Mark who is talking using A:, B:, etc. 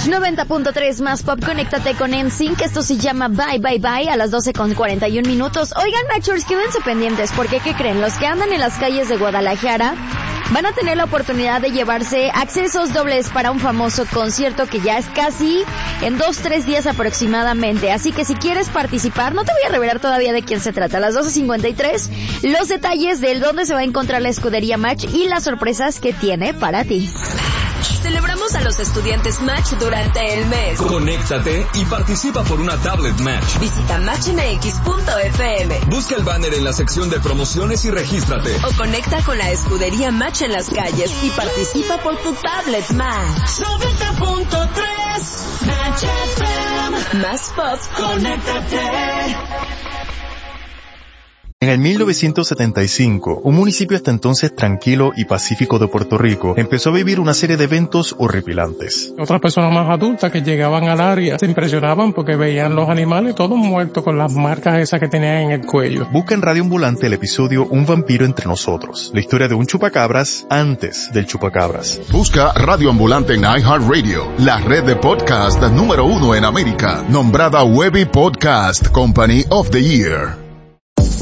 A: 90.3 más pop, conéctate con NSYNC, esto se llama Bye Bye Bye a las 12:41. Oigan, Nachos, quédense pendientes, porque ¿qué creen? Los que andan en las calles de Guadalajara van a tener la oportunidad de llevarse accesos dobles para un famoso concierto que ya es casi en 2-3 días aproximadamente. Así que si quieres participar, no te voy a revelar todavía de quién se trata. A las 12:53, los detalles del dónde se va a encontrar la escudería Match y las sorpresas que tiene para ti.
B: Celebramos a los estudiantes Match durante el mes.
C: Conéctate y participa por una tablet Match.
B: Visita matchmx.fm.
C: Busca el banner en la sección de promociones y regístrate.
B: O conecta con la escudería Match en las calles y participa por tu tablet Match.
D: 90.3 Match FM.
B: Más pop.
D: Conéctate.
E: En el 1975, un municipio hasta entonces tranquilo y pacífico de Puerto Rico empezó a vivir una serie de eventos horripilantes.
F: Otras personas más adultas que llegaban al área se impresionaban porque veían los animales todos muertos con las marcas esas que tenían en el cuello.
E: Busca en Radio Ambulante el episodio Un vampiro entre nosotros, la historia de un chupacabras antes del chupacabras.
G: Busca Radio Ambulante en iHeartRadio, la red de podcast número 1 en América, nombrada Webby Podcast Company of the Year.